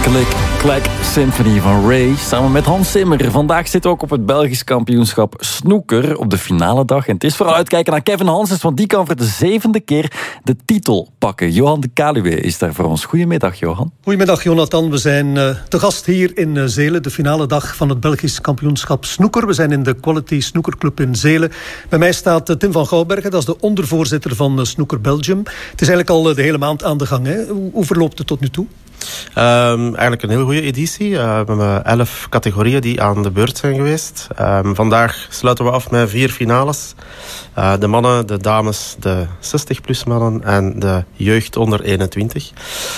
Klik Symphony van Ray samen met Hans Zimmer. Vandaag zit ook op het Belgisch kampioenschap snooker op de finale dag. En het is vooral uitkijken naar Kevin Hanses, want die kan voor de 7e keer de titel pakken. Johan de Kaluwe is daar voor ons. Goedemiddag, Johan. Goedemiddag, Jonathan. We zijn te gast hier in Zelen, de finale dag van het Belgisch kampioenschap snooker. We zijn in de Quality Snookerclub in Zelen. Bij mij staat Tim van Gouwbergen, dat is de ondervoorzitter van Snooker Belgium. Het is eigenlijk al de hele maand aan de gang, hè? Hoe verloopt het tot nu toe? Eigenlijk een heel goede editie. We hebben 11 categorieën die aan de beurt zijn geweest. Vandaag sluiten we af met 4 finales. De mannen, de dames, de 60-plus mannen en de jeugd onder 21.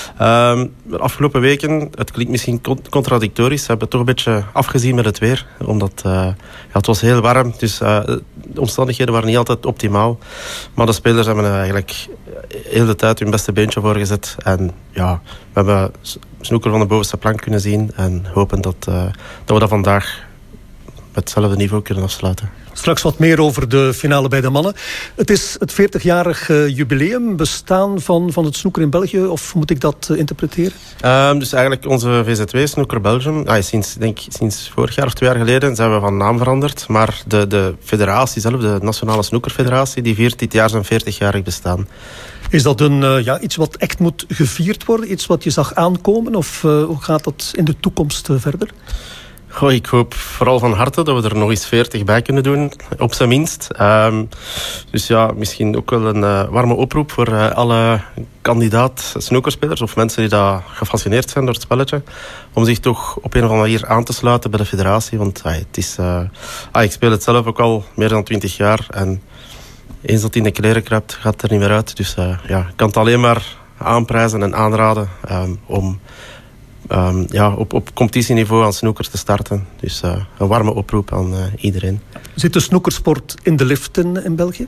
De afgelopen weken, het klinkt misschien contradictorisch, hebben we toch een beetje afgezien met het weer. Omdat het was heel warm, dus de omstandigheden waren niet altijd optimaal. Maar de spelers hebben eigenlijk heel de tijd hun beste beentje voor gezet. En ja, we hebben snooker van de bovenste plank kunnen zien en hopen dat we dat vandaag met hetzelfde niveau kunnen afsluiten. Straks wat meer over de finale bij de mannen. Het is het 40-jarig jubileum bestaan van het snooker in België, of moet ik dat interpreteren? Dus eigenlijk onze VZW, Snooker Belgium, sinds vorig jaar of 2 jaar geleden zijn we van naam veranderd. Maar de federatie zelf, de Nationale Snookerfederatie, die viert dit jaar zijn 40-jarig bestaan. Is dat iets wat echt moet gevierd worden? Iets wat je zag aankomen? Of hoe gaat dat in de toekomst verder? Goh, ik hoop vooral van harte dat we er nog eens 40 bij kunnen doen, op zijn minst. Dus ja, misschien ook wel een warme oproep voor alle kandidaat snookerspelers of mensen die daar gefascineerd zijn door het spelletje, om zich toch op een of andere manier aan te sluiten bij de federatie. Want het is, ik speel het zelf ook al meer dan 20 jaar en eens dat in de kleren kruipt, gaat het er niet meer uit. Dus ik kan het alleen maar aanprijzen en aanraden om op competitieniveau aan snooker te starten. Dus een warme oproep aan iedereen. Zit de snookersport in de lift in België?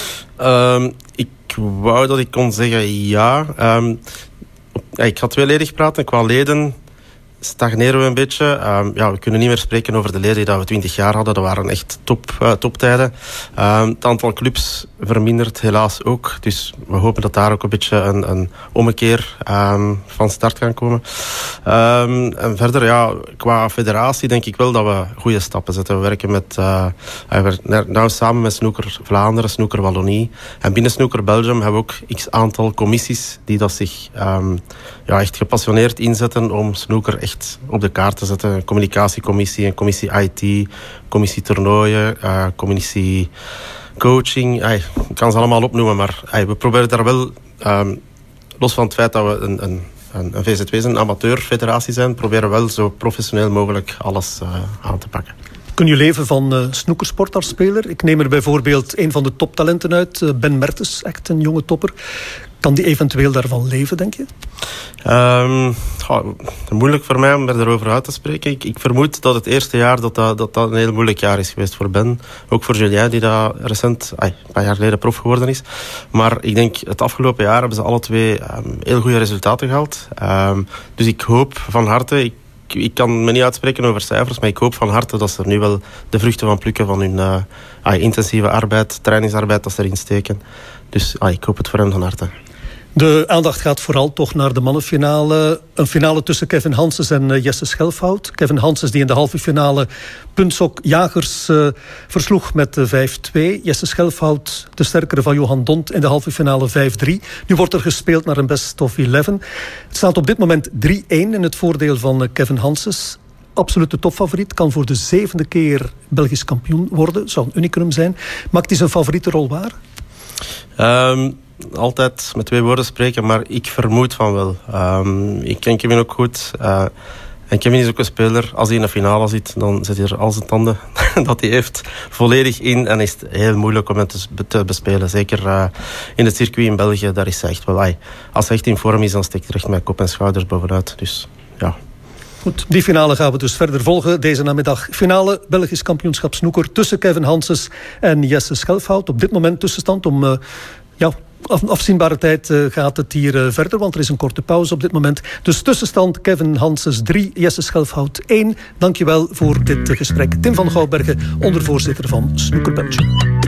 Ik wou dat ik kon zeggen ja. Ik ga tweeledig praten. Qua leden stagneren we een beetje. We kunnen niet meer spreken over de leden die we 20 jaar hadden. Dat waren echt toptijden. Het aantal clubs vermindert helaas ook. Dus we hopen dat daar ook een beetje een ommekeer van start kan komen. En verder, qua federatie denk ik wel dat we goede stappen zetten. We werken samen met Snooker Vlaanderen, Snooker Wallonie. En binnen Snooker Belgium hebben we ook x aantal commissies die dat zich echt gepassioneerd inzetten om snooker echt op de kaart te zetten. Een communicatiecommissie, een commissie IT, commissie toernooien, commissie coaching. Ik kan ze allemaal opnoemen, maar we proberen daar wel, los van het feit dat we een VZW, een amateurfederatie zijn, proberen wel zo professioneel mogelijk alles aan te pakken. Kun je leven van snookersport als speler? Ik neem er bijvoorbeeld een van de toptalenten uit, Ben Mertens, echt een jonge topper. Kan die eventueel daarvan leven, denk je? Moeilijk voor mij om erover uit te spreken. Ik vermoed dat het eerste jaar dat een heel moeilijk jaar is geweest voor Ben. Ook voor Julien, die daar recent, een paar jaar geleden prof geworden is. Maar ik denk, het afgelopen jaar hebben ze alle twee heel goede resultaten gehaald. Dus ik hoop van harte... Ik kan me niet uitspreken over cijfers, maar ik hoop van harte dat ze er nu wel de vruchten van plukken van hun intensieve arbeid, trainingsarbeid, dat ze erin steken. Dus ik hoop het voor hen van harte. De aandacht gaat vooral toch naar de mannenfinale. Een finale tussen Kevin Hanses en Jesse Schelfhout. Kevin Hanses die in de halve finale Puntsok Jagers versloeg met 5-2. Jesse Schelfhout, de sterkere van Johan Dont, in de halve finale 5-3. Nu wordt er gespeeld naar een best of 11. Het staat op dit moment 3-1 in het voordeel van Kevin Hanses. Absolute topfavoriet, kan voor de 7e keer Belgisch kampioen worden. Zou een unicum zijn. Maakt hij zijn favoriete rol waar? Altijd met 2 woorden spreken, maar ik vermoed van wel. Ik ken Kevin ook goed. En Kevin is ook een speler. Als hij in de finale zit, dan zit hij er al zijn tanden dat hij heeft volledig in. En is het heel moeilijk om hem te bespelen. Zeker in het circuit in België, daar is hij echt wel... Als hij echt in vorm is, dan steekt hij echt met kop en schouders bovenuit. Dus ja... Goed, die finale gaan we dus verder volgen. Deze namiddag finale Belgisch kampioenschap snooker tussen Kevin Hanses en Jesse Schelfhout. Op dit moment tussenstand om afzienbare tijd gaat het hier verder, want er is een korte pauze op dit moment. Dus tussenstand Kevin Hanses 3, Jesse Schelfhout 1. Dankjewel voor dit gesprek. Tim van Gouwbergen, ondervoorzitter van Snooker Belgium.